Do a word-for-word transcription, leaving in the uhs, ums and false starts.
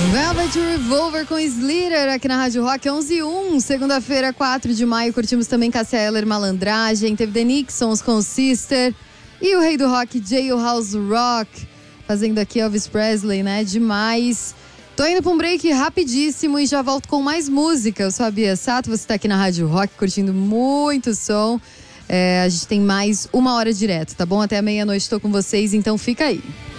Velvet Revolver com Slater aqui na Rádio Rock, onze e um, segunda-feira, quatro de maio. Curtimos também Cássia Eller, Malandragem, teve The Nixons com Sister e o rei do rock, Jailhouse Rock, fazendo aqui Elvis Presley, né? Demais. Tô indo pra um break rapidíssimo e já volto com mais música. Eu sou a Bia Sato, você tá aqui na Rádio Rock curtindo muito som. É, a gente tem mais uma hora direto, tá bom? Até a meia-noite tô com vocês, então fica aí.